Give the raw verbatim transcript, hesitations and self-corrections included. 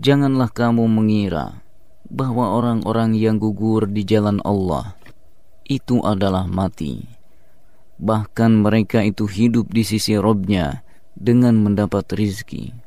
Janganlah kamu mengira bahwa orang-orang yang gugur di jalan Allah itu adalah mati. Bahkan mereka itu hidup di sisi Rabb-Nya dengan mendapat rizki.